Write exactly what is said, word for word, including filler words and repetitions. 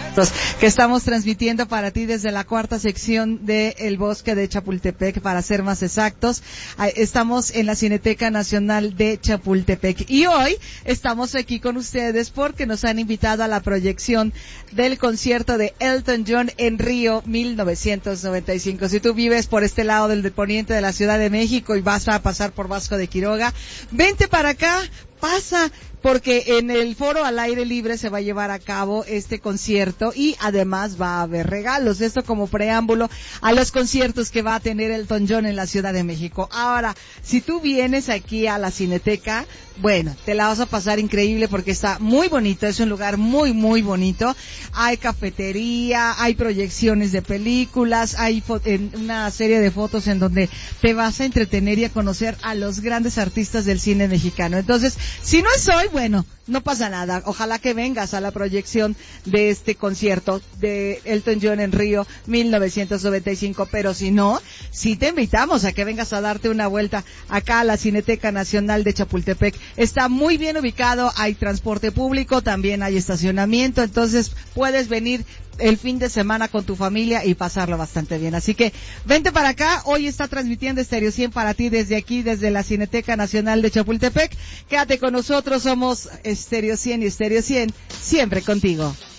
que estamos transmitiendo para ti desde la cuarta sección de El Bosque de Chapultepec, para ser más exactos. Estamos en la Cineteca Nacional de Chapultepec y hoy estamos aquí con ustedes porque nos han invitado a la proyección del concierto de Elton John en Río mil novecientos noventa y cinco. Si tú vives por este lado del poniente de la Ciudad de México y vas a pasar por Vasco de Quiroga, vente para acá, pasa, porque en el foro al aire libre se va a llevar a cabo este concierto y además va a haber regalos. Esto como preámbulo a los conciertos que va a tener Elton John en la Ciudad de México. Ahora, si tú vienes aquí a la Cineteca, bueno, te la vas a pasar increíble porque está muy bonito, es un lugar muy, muy bonito. Hay cafetería, hay proyecciones de películas, hay fo- en una serie de fotos en donde te vas a entretener y a conocer a los grandes artistas del cine mexicano. Entonces, si no es hoy, bueno, no pasa nada. Ojalá que vengas a la proyección de este concierto de Elton John en Río mil novecientos noventa y cinco, pero si no, sí te invitamos a que vengas a darte una vuelta acá a la Cineteca Nacional de Chapultepec. Está muy bien ubicado, hay transporte público, también hay estacionamiento, entonces puedes venir el fin de semana con tu familia y pasarlo bastante bien. Así que vente para acá, hoy está transmitiendo Estéreo cien para ti desde aquí, desde la Cineteca Nacional de Chapultepec. Quédate con nosotros, somos Estéreo cien y Estéreo cien, siempre contigo.